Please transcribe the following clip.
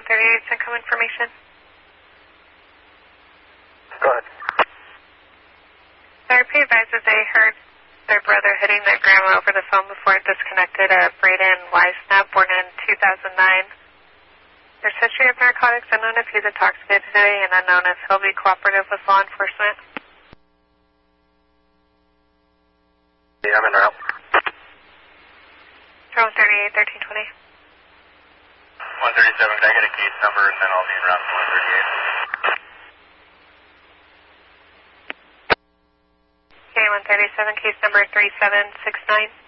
138, CENTCOM information. Go ahead. Therapy advises they heard their brother hitting their grandma over the phone before it disconnected. Braden Weissnap, born in 2009. There's history of narcotics, unknown if he's intoxicated today, and unknown if he'll be cooperative with law enforcement. Yeah, I'm in route. 138, 1320. 137, can I get a case number and then I'll be in route to 138. Okay, 137, case number 3769.